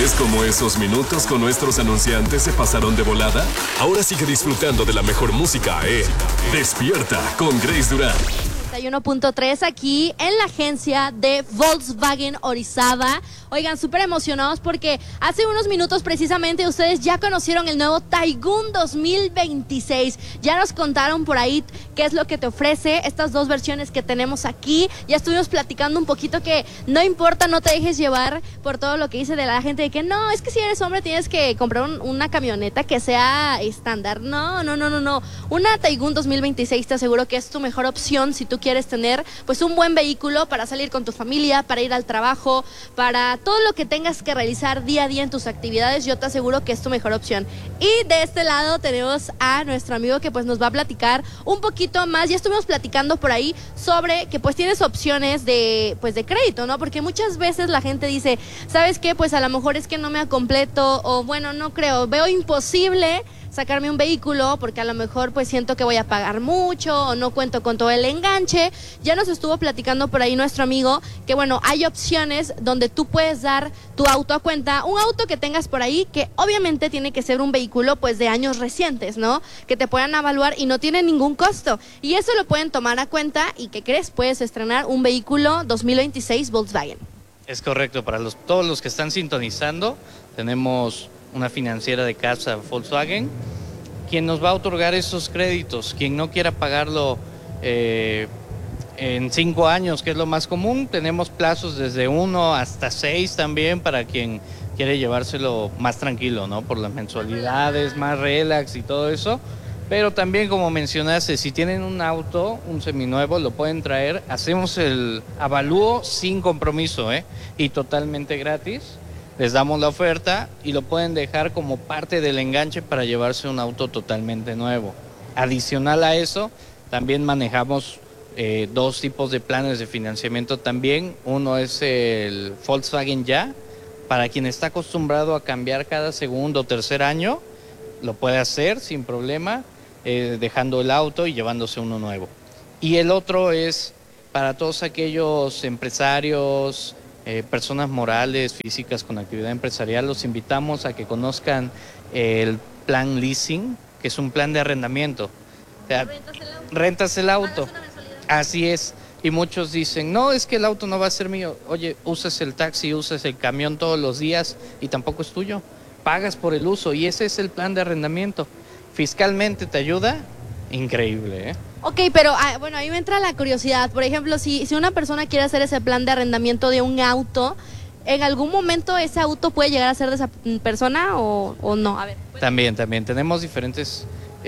¿Ves cómo esos minutos con nuestros anunciantes se pasaron de volada? Ahora sigue disfrutando de la mejor música en Despierta con Grace Durán. 91.3 aquí en la agencia de Volkswagen Orizaba. Oigan, súper emocionados porque hace unos minutos precisamente ustedes ya conocieron el nuevo Taigun 2026. Ya nos contaron por ahí qué es lo que te ofrece estas dos versiones que tenemos aquí. Ya estuvimos platicando un poquito que no importa, no te dejes llevar por todo lo que dice de la gente de que no, es que si eres hombre tienes que comprar una camioneta que sea estándar. No. Una Taigun 2026 te aseguro que es tu mejor opción si tú quieres tener pues un buen vehículo para salir con tu familia, para ir al trabajo, para todo lo que tengas que realizar día a día en tus actividades. Yo te aseguro que es tu mejor opción. Y de este lado tenemos a nuestro amigo que pues nos va a platicar un poquito más. Ya estuvimos platicando por ahí sobre que pues tienes opciones de crédito, ¿no? Porque muchas veces la gente dice, ¿sabes qué? Pues a lo mejor es que no me ha completo, o bueno, no creo, veo imposible sacarme un vehículo porque a lo mejor pues siento que voy a pagar mucho o no cuento con todo el enganche. Ya nos estuvo platicando por ahí nuestro amigo que bueno, hay opciones donde tú puedes dar tu auto a cuenta, un auto que tengas por ahí que obviamente tiene que ser un vehículo pues de años recientes, ¿no? Que te puedan evaluar y no tiene ningún costo. Y eso lo pueden tomar a cuenta y ¿qué crees? Puedes estrenar un vehículo 2026 Volkswagen. Es correcto, para todos los que están sintonizando, tenemos una financiera de casa Volkswagen, quien nos va a otorgar esos créditos. Quien no quiera pagarlo en 5 años, que es lo más común, tenemos plazos desde 1 hasta 6 también para quien quiere llevárselo más tranquilo, ¿no? Por las mensualidades, más relax y todo eso. Pero también, como mencionaste, si tienen un auto, un seminuevo, lo pueden traer. Hacemos el avalúo sin compromiso, y totalmente gratis. Les damos la oferta y lo pueden dejar como parte del enganche para llevarse un auto totalmente nuevo. Adicional a eso, también manejamos 2 tipos de planes de financiamiento también. Uno es el Volkswagen Ya, para quien está acostumbrado a cambiar cada segundo o tercer año, lo puede hacer sin problema, dejando el auto y llevándose uno nuevo. Y el otro es para todos aquellos empresarios, personas morales, físicas con actividad empresarial. Los invitamos a que conozcan el plan leasing, que es un plan de arrendamiento. O sea, rentas el auto. Así es. Y muchos dicen, no, es que el auto no va a ser mío. Oye, usas el taxi, usas el camión todos los días y tampoco es tuyo. Pagas por el uso y ese es el plan de arrendamiento. Fiscalmente te ayuda, increíble, Ok, pero bueno, ahí me entra la curiosidad. Por ejemplo, si una persona quiere hacer ese plan de arrendamiento de un auto, ¿en algún momento ese auto puede llegar a ser de esa persona o no? A ver. También tenemos diferentes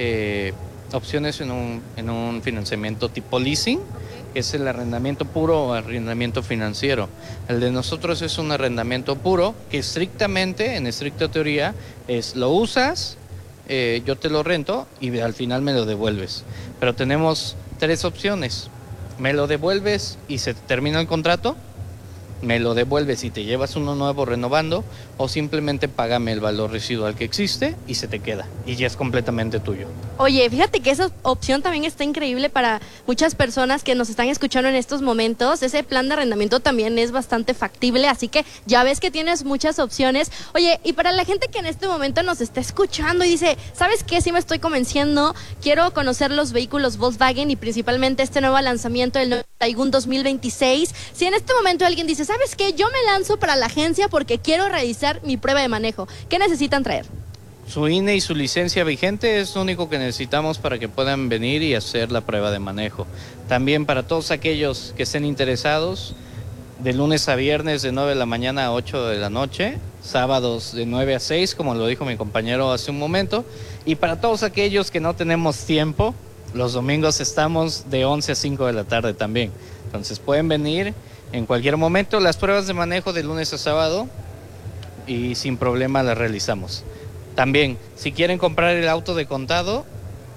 opciones en un financiamiento tipo leasing, que es el arrendamiento puro o arrendamiento financiero. El de nosotros es un arrendamiento puro, que estrictamente, en estricta teoría, es lo usas, yo te lo rento y al final me lo devuelves. Pero tenemos 3 opciones. Me lo devuelves y se termina el contrato, me lo devuelves y te llevas uno nuevo renovando, o simplemente págame el valor residual que existe y se te queda y ya es completamente tuyo. Oye, fíjate que esa opción también está increíble para muchas personas que nos están escuchando en estos momentos. Ese plan de arrendamiento también es bastante factible, así que ya ves que tienes muchas opciones. Oye, y para la gente que en este momento nos está escuchando y dice, ¿sabes qué? Sí me estoy convenciendo, quiero conocer los vehículos Volkswagen y principalmente este nuevo lanzamiento del nuevo Taigun 2026. Si en este momento alguien dice, ¿sabes qué? Yo me lanzo para la agencia porque quiero realizar mi prueba de manejo. ¿Qué necesitan traer? Su INE y su licencia vigente es lo único que necesitamos para que puedan venir y hacer la prueba de manejo. También para todos aquellos que estén interesados, de lunes a viernes de 9 de la mañana a 8 de la noche, sábados de 9 a 6, como lo dijo mi compañero hace un momento, y para todos aquellos que no tenemos tiempo, los domingos estamos de 11 a 5 de la tarde también. Entonces pueden venir en cualquier momento, las pruebas de manejo de lunes a sábado y sin problema las realizamos. También, si quieren comprar el auto de contado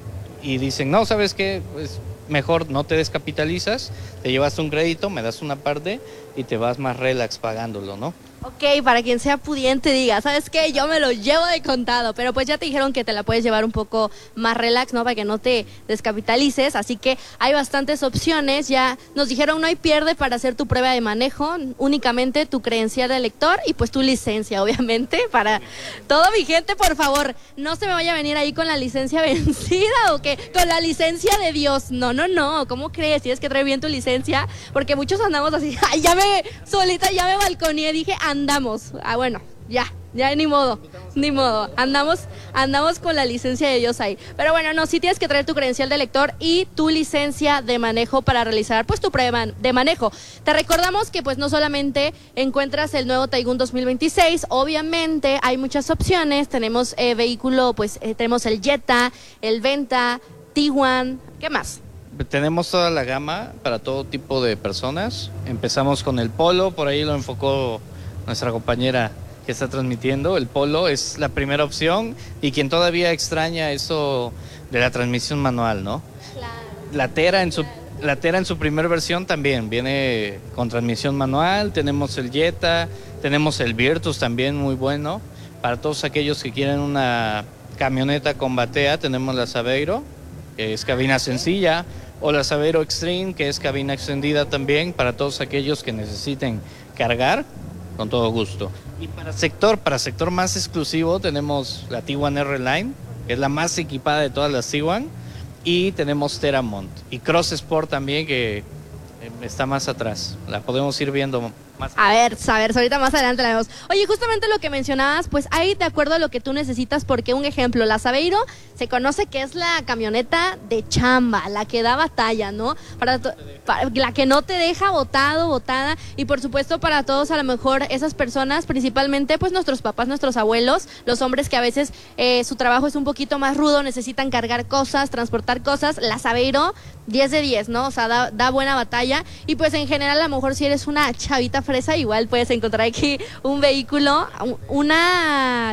y dicen, no, ¿sabes qué? Pues mejor no te descapitalizas, te llevas un crédito, me das una parte y te vas más relax pagándolo, ¿no? Ok, para quien sea pudiente diga, ¿sabes qué? Yo me lo llevo de contado, pero pues ya te dijeron que te la puedes llevar un poco más relax, ¿no? Para que no te descapitalices, así que hay bastantes opciones, ya nos dijeron no hay pierde para hacer tu prueba de manejo, únicamente tu credencial de lector y pues tu licencia, obviamente, para todo vigente, por favor, no se me vaya a venir ahí con la licencia vencida o que con la licencia de Dios, no, ¿cómo crees? Tienes que traer bien tu licencia, porque muchos andamos así, ay, solita ya me balconeé, dije, andamos. Bueno, ya ni modo, andamos con la licencia de Dios ahí. Pero bueno, no, sí tienes que traer tu credencial de lector y tu licencia de manejo para realizar pues tu prueba de manejo. Te recordamos que pues no solamente encuentras el nuevo Taigun 2026, obviamente hay muchas opciones, tenemos vehículo, pues tenemos el Jetta, el Venta, Tiguan, ¿qué más? Tenemos toda la gama para todo tipo de personas. Empezamos con el Polo, por ahí lo enfocó nuestra compañera que está transmitiendo. El Polo es la primera opción y quien todavía extraña eso de la transmisión manual, ¿no? Claro. La Tera en su primera versión también viene con transmisión manual. Tenemos el Jetta, tenemos el Virtus también muy bueno. Para todos aquellos que quieren una camioneta con batea, tenemos la Saveiro, que es cabina sencilla, o la Saveiro Extreme, que es cabina extendida también, para todos aquellos que necesiten cargar, con todo gusto. Y para sector más exclusivo, tenemos la Tiguan R-Line, que es la más equipada de todas las Tiguan, y tenemos Teramont, y Cross Sport también, que está más atrás, la podemos ir viendo más. A ver, ahorita más adelante la vemos. Oye, justamente lo que mencionabas, pues hay de acuerdo a lo que tú necesitas, porque un ejemplo, la Saveiro se conoce que es la camioneta de chamba, la que da batalla, ¿no? Para la que no te deja botada, y por supuesto para todos a lo mejor esas personas, principalmente pues nuestros papás, nuestros abuelos, los hombres que a veces su trabajo es un poquito más rudo, necesitan cargar cosas, transportar cosas, la Saveiro 10 de 10, ¿no? O sea, da buena batalla, y pues en general a lo mejor si eres una chavita fresa, igual puedes encontrar aquí un vehículo, una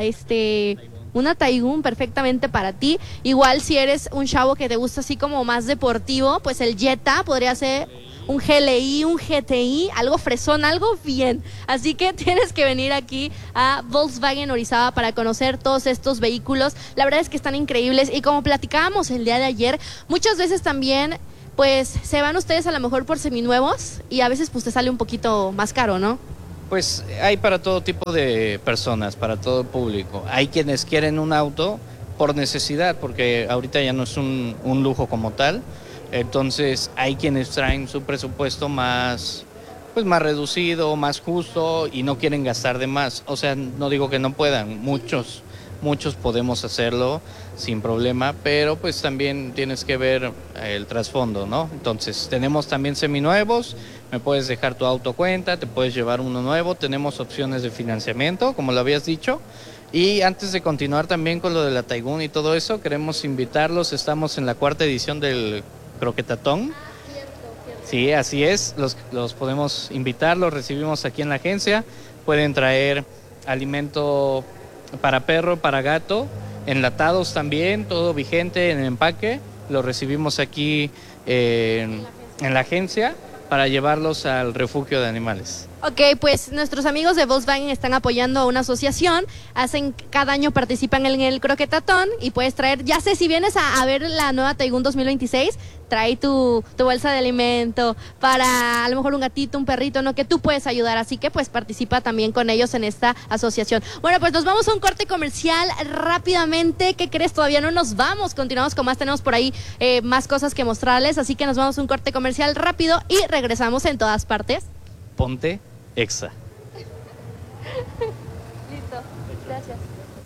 Taigun perfectamente para ti. Igual si eres un chavo que te gusta así como más deportivo, pues el Jetta podría ser un GLI, un GTI, algo fresón, algo bien. Así que tienes que venir aquí a Volkswagen Orizaba para conocer todos estos vehículos. La verdad es que están increíbles, y como platicábamos el día de ayer, muchas veces también pues se van ustedes a lo mejor por seminuevos y a veces pues te sale un poquito más caro, ¿no? Pues hay para todo tipo de personas, para todo público. Hay quienes quieren un auto por necesidad, porque ahorita ya no es un lujo como tal. Entonces hay quienes traen su presupuesto más reducido, más justo, y no quieren gastar de más. O sea, no digo que no puedan, muchos podemos hacerlo sin problema, pero pues también tienes que ver el trasfondo, ¿no? Entonces tenemos también seminuevos, me puedes dejar tu auto cuenta, te puedes llevar uno nuevo, tenemos opciones de financiamiento, como lo habías dicho. Y antes de continuar también con lo de la Taigun y todo eso, queremos invitarlos, estamos en la 4ª edición del Croquetatón. Cierto. Sí, así es, los podemos invitar, los recibimos aquí en la agencia, pueden traer alimento para perro, para gato, enlatados también, todo vigente en el empaque, lo recibimos aquí en la agencia para llevarlos al refugio de animales. Ok, pues nuestros amigos de Volkswagen están apoyando a una asociación, cada año participan en el Croquetatón, y puedes traer, ya sé, si vienes a ver la nueva Taigun 2026, trae tu bolsa de alimento para a lo mejor un gatito, un perrito, ¿no? Que tú puedes ayudar, así que pues participa también con ellos en esta asociación. Bueno, pues nos vamos a un corte comercial rápidamente. ¿Qué crees? Todavía no nos vamos, continuamos con más, tenemos por ahí más cosas que mostrarles, así que nos vamos a un corte comercial rápido y regresamos en todas partes. Ponte Exa. Listo, gracias.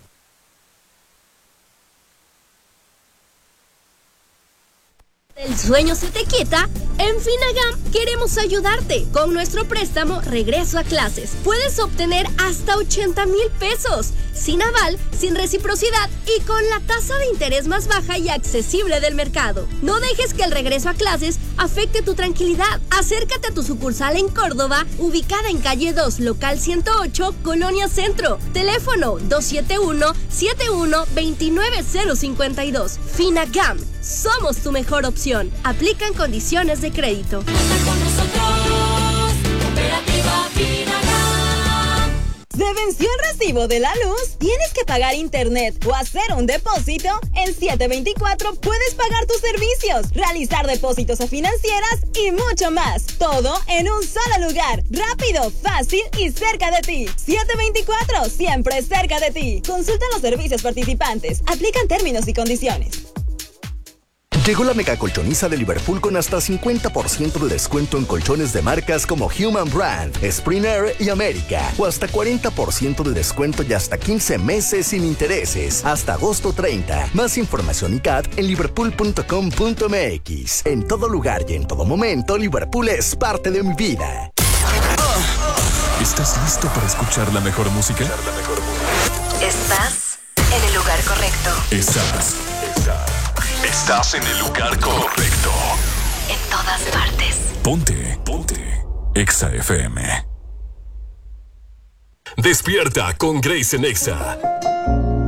El sueño se te quita. En Finagam queremos ayudarte. Con nuestro préstamo Regreso a Clases puedes obtener hasta 80,000 pesos, sin aval, sin reciprocidad y con la tasa de interés más baja y accesible del mercado. No dejes que el regreso a clases afecte tu tranquilidad. Acércate a tu sucursal en Córdoba, ubicada en calle 2, local 108, Colonia Centro. Teléfono 271-71-29052. Finagam, somos tu mejor opción. Aplican condiciones de crédito. Con nosotros, Cooperativa Finagam. ¿Se venció el recibo de la luz? ¿Tienes que pagar internet o hacer un depósito? En 724 puedes pagar tus servicios, realizar depósitos a financieras y mucho más. Todo en un solo lugar. Rápido, fácil y cerca de ti. 724, siempre cerca de ti. Consulta los servicios participantes. Aplican términos y condiciones. Llegó la mega colchoniza de Liverpool con hasta 50% de descuento en colchones de marcas como Human Brand, Spring Air y América. O hasta 40% de descuento y hasta 15 meses sin intereses. Hasta agosto 30. Más información y CAT en liverpool.com.mx. En todo lugar y en todo momento, Liverpool es parte de mi vida. ¿Estás listo para escuchar la mejor música? Estás en el lugar correcto. Estás en el lugar correcto. En todas partes. Ponte. Exa FM. Despierta con Grace en Exa.